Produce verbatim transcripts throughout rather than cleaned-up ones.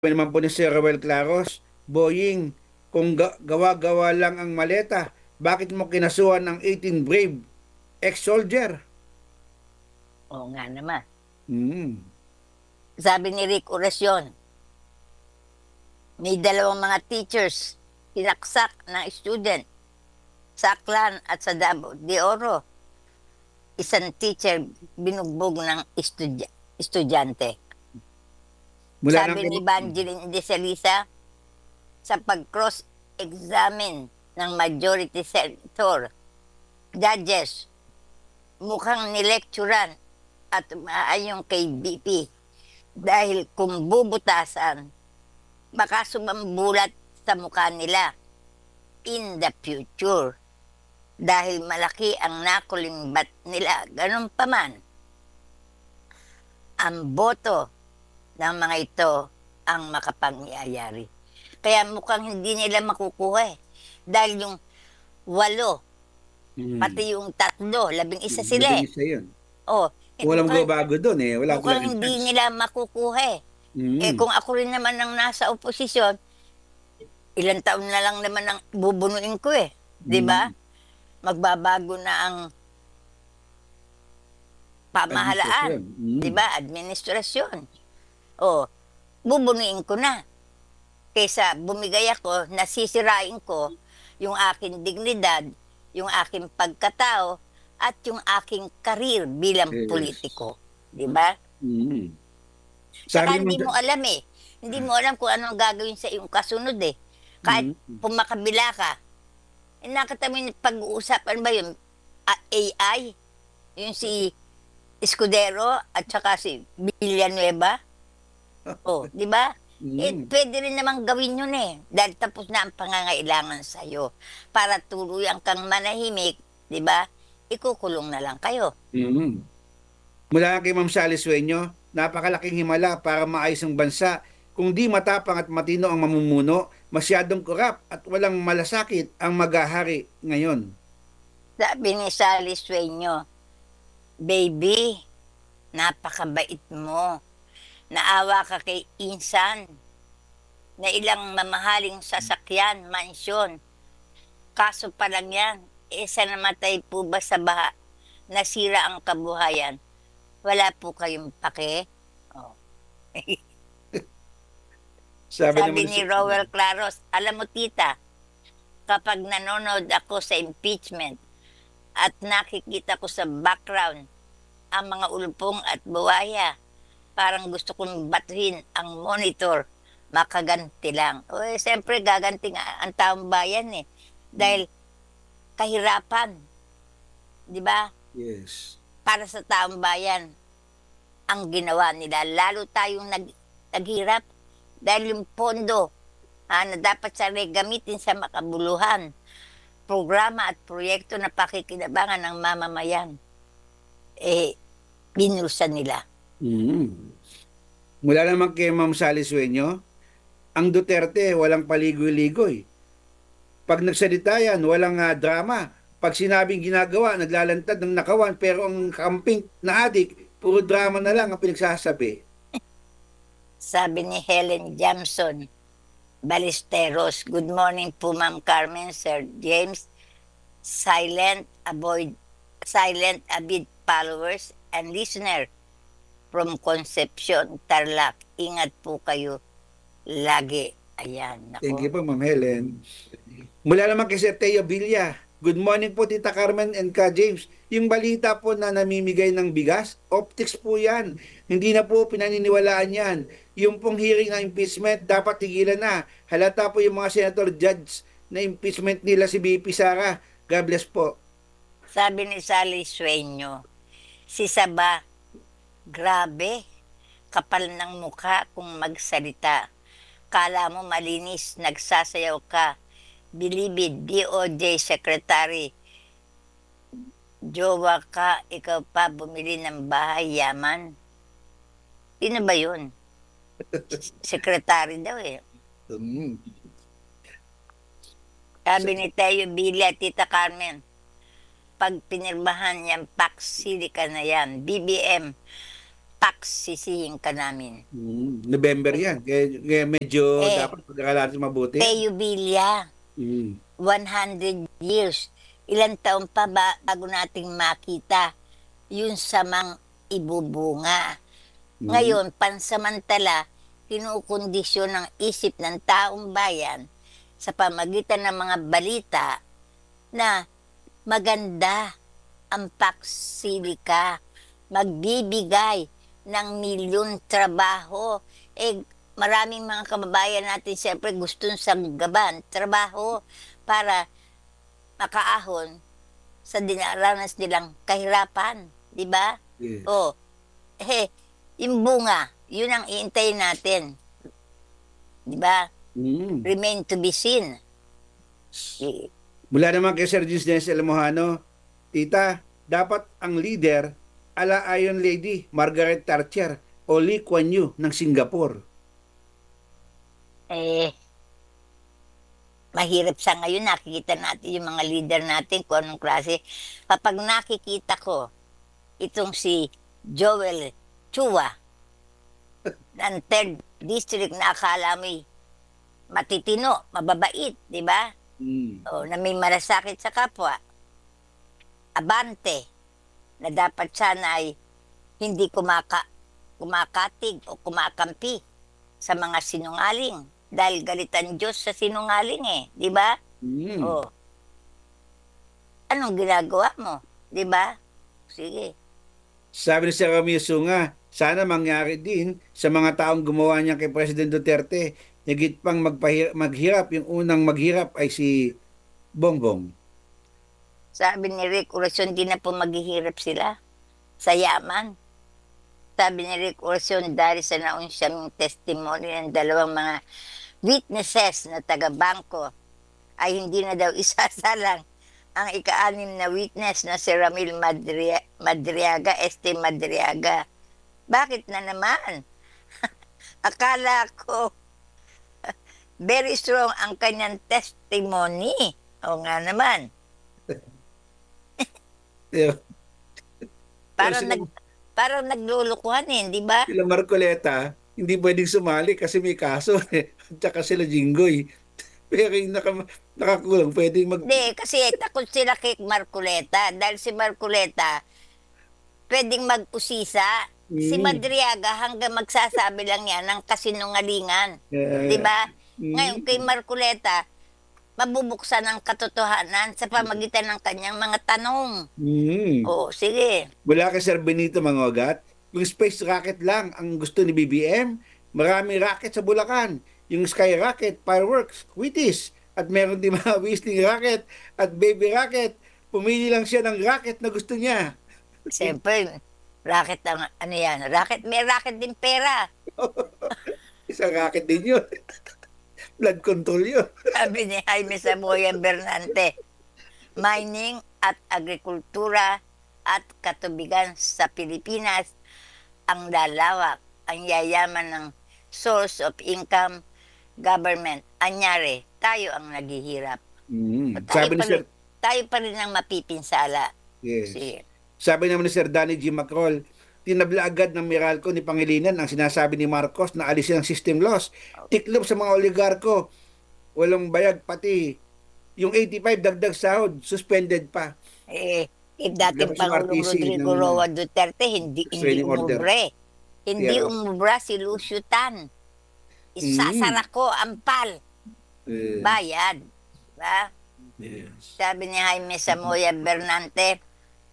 Sabi naman po ni Sir Roel Claros, Boying, kung ga- gawa-gawa lang ang maleta, bakit mo kinasuhan ng eighteen Brave ex-soldier? Oo nga naman. Hmm. Sabi ni Rick Orasyon, may dalawang mga teachers pinaksak ng student sa Aklan at sa Davao de Oro. Isang teacher binugbog ng estudya- estudyante. Mula Sabi nang ni kay... Evangeline de Salisa, sa pag-cross-examine ng majority senator, judges, mukhang nilekturan at maayong kay B P dahil kung bubutasan, baka sumambulat sa mukha nila in the future dahil malaki ang nakulimbat nila. Ganun pa man, ang boto ng mga ito ang makapangyayari. Kaya mukhang hindi nila makukuha eh. Dahil yung walo, Hmm. pati yung tatlo, labing isa sila Labing eh. isa yun. Oh, eh, Walang mukhang, bago doon eh. Wala mukhang talagang hindi chance. nila makukuha eh. Eh Hmm. kung ako rin naman ang nasa oposisyon, ilang taon na lang naman ang bubunuin ko eh. 'Di ba? Hmm. Magbabago na ang pamahalaan, Administrasyon. 'di Hmm. ba? Administrasyon. Oh, bubunuin ko na. Kaysa bumigay ako, nasisirain ko yung aking dignidad, yung aking pagkatao, at yung aking karir bilang Yes. politiko. 'Di ba? Hmm. Tsaka Sabi mo hindi sa... mo alam eh. Hindi mo alam kung anong gagawin sa iyong kasunod eh. Kahit Hmm. pumakabila ka. Eh, nakita mo yung pag-uusapan ba yun? A- AI? Yung si Escudero at saka si Villanueva? Oh, di ba? Eh, Hmm. pwede rin naman gawin yun eh. Dahil tapos na ang pangangailangan sa'yo. Para tuluyan kang manahimik, di ba? Ikukulong na lang kayo. Hmm. Mula kay Ma'am Sally Sueño, napakalaking himala para maayos ang bansa. Kung di matapang at matino ang mamumuno, masyadong korap at walang malasakit ang maghahari ngayon. Sabi ni Sally Sueño, baby, napakabait mo. Naawa ka kay Insan na ilang mamahaling sasakyan, mansyon. Kaso pa lang yan, eh sa namatay po ba sa baha, nasira ang kabuhayan, wala po kayong pake? Oh. Sabi Sabi naman ni si... Rowell Claros, alam mo tita, kapag nanonood ako sa impeachment at nakikita ko sa background ang mga ulpong at buwaya, parang gusto kong batuhin ang monitor, makaganti lang. O eh, siyempre gaganti nga ang taong bayan eh. Dahil kahirapan, di ba? Yes. Para sa taong bayan, ang ginawa nila. Lalo tayong nag, naghirap dahil yung pondo ah, na dapat sana gamitin sa makabuluhan, programa at proyekto na pakikinabangan ng mamamayan, eh, binulsan nila. Mm. Mula naman kay Ma'am Sally Sueño, ang Duterte walang paligoy-ligoy. Pag nagsalita yan, walang ah, drama. Pag sinabing ginagawa, naglalantad ng nakawan, pero ang kamping na adik, puro drama na lang ang pinagsasabi. Sabi ni Helen Jamson Ballesteros, good morning po Ma'am Carmen, Sir James, silent avoid silent avid followers and listener from Concepcion, Tarlac. Ingat po kayo lagi. Ayan, Thank you nako. po, Ma'am Helen. Mula naman kay Sir Teo Villa. Good morning po, Tita Carmen and Ka James. Yung balita po na namimigay ng bigas, optics po yan. Hindi na po pinaniniwalaan yan. Yung pong hearing ng impeachment, dapat tigilan na. Halata po yung mga senator judge na impeachment nila si B P Sara. God bless po. Sabi ni Sally Sueño, si Saba, grabe, kapal ng mukha kung magsalita. Kala mo malinis, nagsasayaw ka. Bilibid, D O J Secretary, jowa ka, ikaw pa bumili ng bahay yaman. Sino ba yun? Secretary daw eh. Hmm. Sabi ni Teo Billy at Tita Carmen, pag pinirmahan yan, paksili ka na yan. B B M, Pax, sisihin ka namin. Mm, November yan. Kaya, kaya medyo Eh, dapat pag-aaralan mabuti. Teo Villa, Mm. one hundred years. Ilang taon pa ba bago nating makita yung samang ibubunga? Mm. Ngayon, pansamantala, kinukondisyon ng isip ng taong bayan sa pamagitan ng mga balita na maganda ang Pax Silica, magbibigay ng milyon trabaho. Eh, maraming mga kababayan natin siyempre gustong sanggaban, trabaho para makaahon sa dinaranas nilang kahirapan. Di ba? Yes. O, eh, yung bunga, yun ang iintayin natin. Di ba? Mm. Remain to be seen. Eh, Mula naman kay Sir Gisnes Elmohano, Tita, dapat ang leader ala Iron Lady Margaret Thatcher o Lee Kuan Yew ng Singapore. eh, mahirap sa ngayon, nakikita natin yung mga leader natin kung anong klase. Kapag nakikita ko itong si Joel Chua ng third District na akala mo'y matitino, mababait, di ba? Mm. O, na may malasakit sa kapwa. Abante, na dapat sana ay hindi kumaka, kumakatig o kumakampi sa mga sinungaling. Dahil galit ang Diyos sa sinungaling eh, di ba? Mm. O, anong ginagawa mo? Di ba? Sige. Sabi ni Sir Ramil Sunga, sana mangyari din sa mga taong gumawa niya kay President Duterte. Higit pang magpahir- maghirap, yung unang maghirap ay si Bongbong. Sabi ni Rick Orasyon, di na po maghihirap sila sa yaman. Sabi ni Rick Orasyon, dahil sa naunsyang testimony ng dalawang mga witnesses na taga-bangko, ay hindi na daw isasalang ang ika-anim na witness na si Ramil Madria- Madriaga, Este Madriaga. Bakit na naman? Akala ko very strong ang kanyang testimony. O nga naman. Yeah. Parang, Sila- nag, parang naglulukuhan eh, di ba? Sila Marcoleta, hindi pwedeng sumali kasi may kaso. Eh. At saka sila Jinggoy. Pero yung naka, nakakulang, pwedeng mag... Hindi, kasi takot sila kay Marculeta. Dahil si Marculeta, pwedeng mag-usisa. Si Mm. Madriaga hanggang magsasabi lang yan ng kasinungalingan. Eh, Di ba? mm. Ngayon, kay Marculeta, mabubuksan ang katotohanan sa pamagitan ng kanyang mga tanong. Mm. O, sige. Mula kay Sir Benito Mangogat, yung space rocket lang ang gusto ni B B M, marami rocket sa Bulacan. Yung sky rocket, fireworks, Wheaties, at meron din mga whistling rocket at baby rocket. Pumili lang siya ng rocket na gusto niya. Siyempre, racket ang, ano yan, racket, may racket din pera. Isang rocket din yun. Blood control yun. Sabi ni Jaime Samoya Bernante, mining at agrikultura at katubigan sa Pilipinas ang lalawak, ang yayaman ng source of income, government. Anyari, tayo ang naghihirap. Mm. Tayo Sabi ni pa, Sir, rin, tayo pa rin ang mapipinsala. yes. Sige. Sabi naman ni Sir Danny G. Macrol, tinabla agad ng Meralco ni Pangilinan ang sinasabi ni Marcos na alisin ang system loss. Tiklop sa mga oligarko. Walang bayag pati. Yung eighty-five dagdag sahod, suspended pa. Eh, if dating Labas yung Pangulong R T C Rodrigo ng- Roa Duterte, hindi, hindi Training order. umubre. Hindi Yeah. umubra si Lucio Tan. Isasara ko ang pal. Eh, Bayad. Ba? yes. Sabi ni Jaime Samoya Bernante,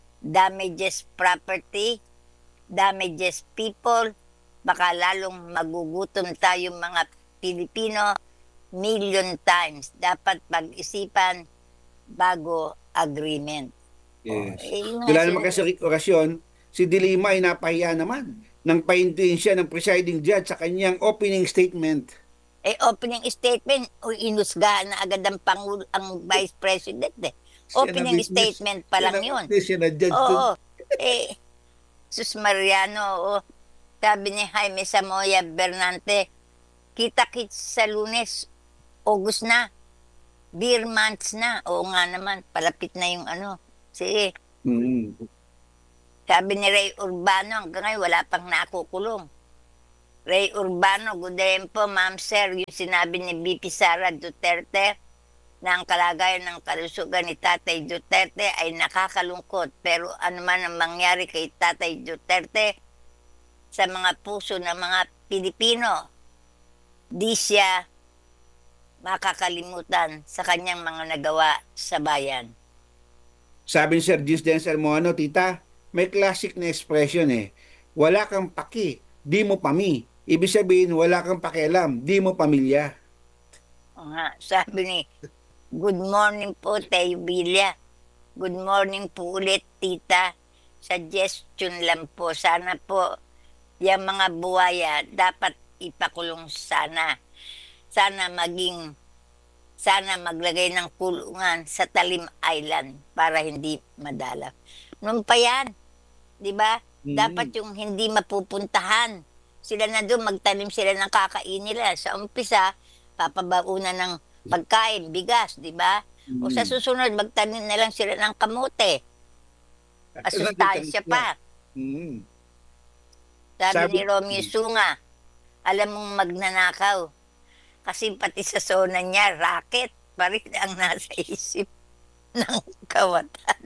damages property, damages people, baka lalong magugutom tayo mga Pilipino million times. Dapat pag-isipan bago agreement. Yes. Eh, yun nga Wala sila- naman kasi orasyon, si Dilima ay napahiya naman nang paintuin siya ng presiding judge sa kanyang opening statement. Eh, opening statement, o inusgahan na agad ang, Pangulo, ang Vice President eh. Siya Opening na business- statement pa lang siya yun. na- Siya na judge dun. Oo. Eh, Sus Mariano, oh, sabi ni Jaime Samoya Bernante, kita-kits sa Lunes, August na, beer months na. Oo nga naman, palapit na yung ano. Sige, Mm. Sabi ni Ray Urbano, hanggang ngayon wala pang nakukulong. Ray Urbano, good day po, ma'am sir, yung sinabi ni B P Sara Duterte na ang kalagayan ng kalusugan ni Tatay Duterte ay nakakalungkot. Pero ano man ang mangyari kay Tatay Duterte sa mga puso ng mga Pilipino, di siya makakalimutan sa kanyang mga nagawa sa bayan. Sabi ni Sir Gis Denzel Moano, tita, may classic na expression eh. Wala kang paki, di mo pami. Ibig sabihin, wala kang pakialam, di mo pamilya. O nga, sabi ni, good morning po, Teo Villa. Good morning po ulit, tita. Suggestion lang po, sana po, yung mga buwaya dapat ipakulong sana. Sana maging, sana maglagay ng kulungan sa Talim Island para hindi madala. Noon pa yan, di ba? Mm. Dapat yung hindi mapupuntahan. Sila na doon, magtanim sila ng kakain nila. Sa umpisa, papabauna ng pagkain, bigas, di ba? O sa susunod, magtanim na lang sila ng kamote. Asustansya pa. Mm. Sabi, Sabi- ni Romeo Sunga, alam mong magnanakaw. Kasi pati sa zona niya, racket pa rin ang nasa isip ng kawatan.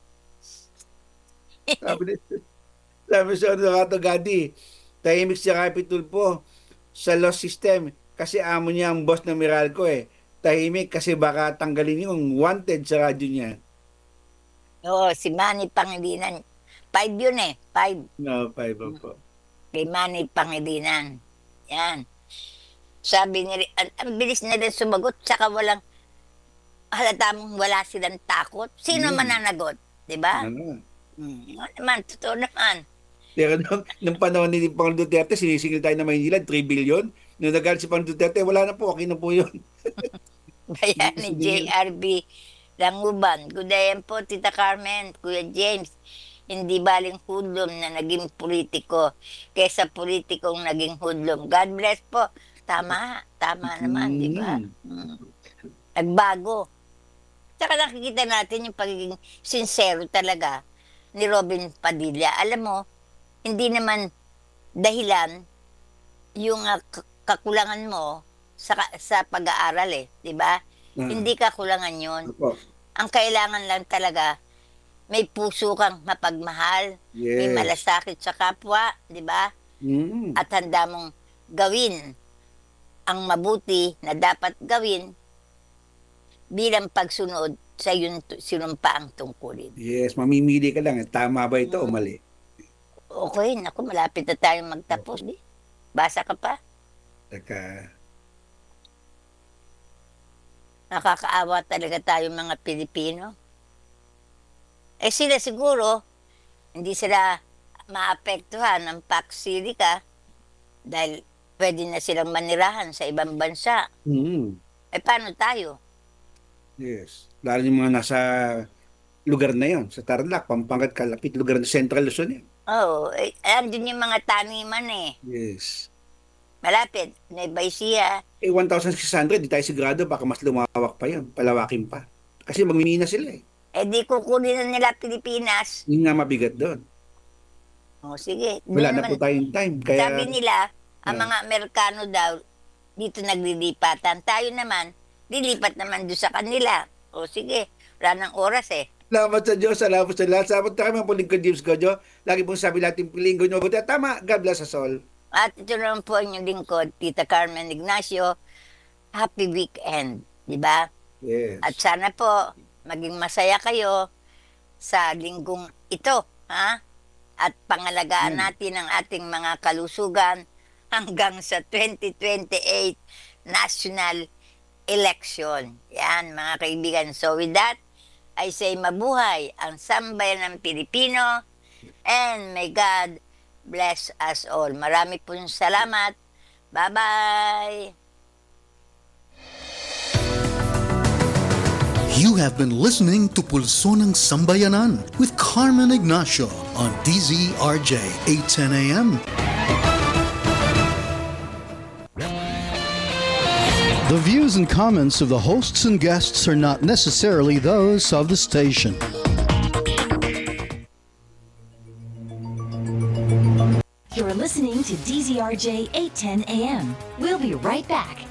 Sabi ni, sabi sa Renato Gadi, tahimik si Rapi Tulfo sa law system kasi amo niya ang boss ng Meralco eh. Tahimik kasi baka tanggalin yung wanted sa radyo niya. Oo, si Manny Pangilinan. Five yun eh, five. No, five po. Kay Manny Pangilinan. Yan. Sabi ni, ang, ang bilis na rin sumagot, saka walang, halata mong wala silang takot. Sino Mm. mananagot? Diba? Ano? Hmm, ano naman, totoo naman. Pero nung, nung panahon ni Pangulong Duterte, sinisingil tayo na Maynila, three billion. Nung nagalit si Pangulong Duterte, wala na po, okay na po yun. Kaya ni J R B Languban. Good day po, Tita Carmen, Kuya James. Hindi baling hudlom na naging politiko kaysa politikong naging hudlom. God bless po. Tama, tama naman, di ba? Mm. Nagbago. Tsaka nakikita natin yung pagiging sincero talaga ni Robin Padilla. Alam mo, hindi naman dahilan yung uh, k- kakulangan mo sa, ka- sa pag-aaral eh, di ba? Ah. Hindi kakulangan yun. Opo. Ang kailangan lang talaga, may puso kang mapagmahal, may Yes. malasakit sa kapwa, di ba? Mm. At handa mong gawin ang mabuti na dapat gawin bilang pagsunod sa yun sinumpaang tungkulin. Yes, mamimili ka lang. eh, Tama ba ito o mali? Okay, naku, malapit na tayong magtapos. Di? Basa ka pa? Teka. Nakakaawa talaga tayo mga Pilipino. Eh sila siguro, hindi sila maapektuhan ng Pax Silica dahil pwede na silang manirahan sa ibang bansa. Mm. Eh paano tayo? Yes. Lalo yung mga nasa lugar na yon, sa Tarlac, Pampanga, Kalapit, lugar na Central Luzon yan. Oo, oh, eh, andun yung mga taniman eh. Yes. Malapit, Nueva Ecija. Eh, one thousand six hundred, di tayo sigurado, baka mas lumawak pa yan, palawakin pa. Kasi magmimina sila eh. Eh di kukunin na nila Pilipinas. Yun nga mabigat doon. O sige. Wala Doon na po tayong time. Kaya, Sabi nila, ang Ah. mga Amerikano daw, dito naglilipatan. Tayo naman, lilipat naman doon sa kanila. O sige, wala ng oras eh. salamat sa Diyos, salamat sa lahat. Salamat na kami ang puling ko, James Gojo. Lagi pong sabi natin, pilinggo nyo. Buti, tama, God bless us all. At ito naman po ang inyong lingkod, Tita Carmen Ignacio. Happy weekend, di ba? Yes. At sana po, maging masaya kayo sa linggong ito, ha? At pangalagaan Mm. natin ang ating mga kalusugan hanggang sa twenty twenty-eight national election. Yan, mga kaibigan. So with that, I say mabuhay ang sambayan ng Pilipino and may God bless us all. Marami pong salamat. Bye-bye! You have been listening to Pulso ng Sambayanan with Carmen Ignacio on D Z R J eight ten A M. The views and comments of the hosts and guests are not necessarily those of the station. listening to D Z R J eight ten A M. We'll be right back